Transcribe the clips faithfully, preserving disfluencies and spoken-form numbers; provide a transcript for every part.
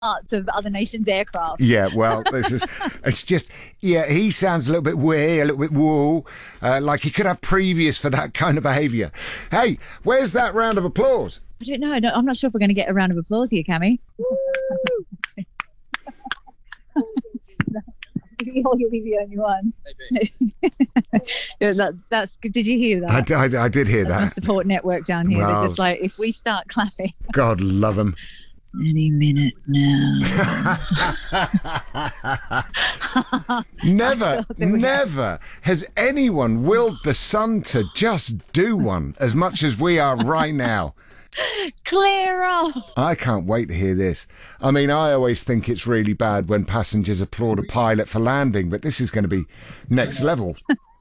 parts of other nations' aircraft. Yeah, well, this is, it's just, yeah, he sounds a little bit weird, a little bit woo, uh, like he could have previous for that kind of behaviour. Hey, where's that round of applause? I don't know. I don't, I'm not sure if we're going to get a round of applause here, Cammy. You'll be the only one. that, that's good. Did you hear that? I, I, I did hear that's that. My support network down here. Well, They're just like, if we start clapping. God love them. Any minute now. Never, never has anyone willed the sun to just do one as much as we are right now. Clear off. I can't wait to hear this. I mean, I always think it's really bad when passengers applaud a pilot for landing, but this is going to be next level.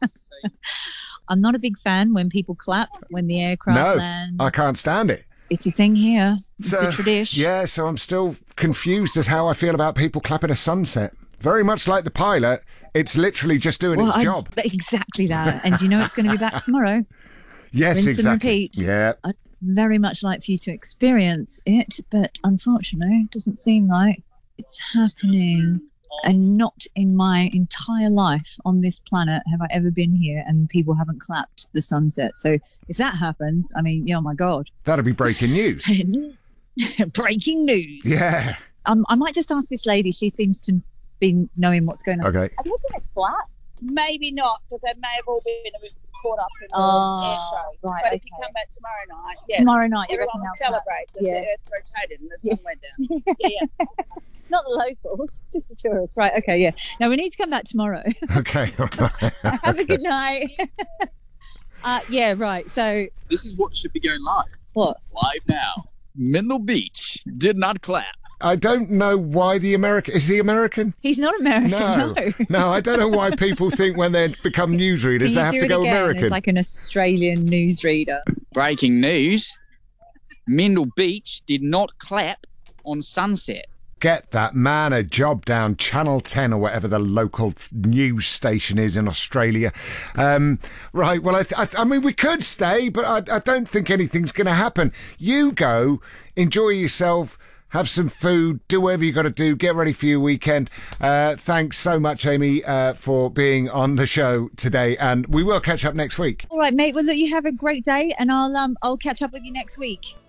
I'm not a big fan when people clap when the aircraft no, lands. I can't stand it. It's a thing here. It's so, a tradition. Yeah, so I'm still confused as how I feel about people clapping a sunset. Very much like the pilot, it's literally just doing well, its I'm, job. Exactly that. And you know it's going to be back tomorrow. Yes, Rinse exactly. And repeat. Yeah. I'd very much like for you to experience it, but unfortunately, it doesn't seem like it's happening. And not in my entire life on this planet have I ever been here and people haven't clapped the sunset. So if that happens, I mean, yeah, oh my God. That'll be breaking news. Breaking news. Yeah. Um, I might just ask this lady. She seems to be knowing what's going on. Okay. Have you been at flat? Maybe not, because they may have all been a bit caught up in the Oh, air show. right, but okay. if you come back tomorrow night, yeah, Tomorrow night, you everyone reckon will they'll celebrate because Yeah. the earth rotated and the sun went down. Yeah, yeah. Not the locals, just the tourists. Right, okay, yeah. Now, we need to come back tomorrow. Okay. Have a good night. uh, yeah, right, so... This is what should be going live. What? Live now. Mendel Beach did not clap. I don't know why the American... Is he American? He's not American, No. no. No, I don't know why people think when they become newsreaders Can they you have do to it go again? American. It's like an Australian newsreader. Breaking news. Mendel Beach did not clap on sunset. Get that man a job down Channel ten or whatever the local news station is in Australia. Um, right, well, I, th- I, th- I mean, we could stay, but I, I don't think anything's going to happen. You go, enjoy yourself, have some food, do whatever you got to do, get ready for your weekend. Uh, thanks so much, Amy, uh, for being on the show today, and we will catch up next week. All right, mate. Well, look, you have a great day, and I'll um, I'll catch up with you next week.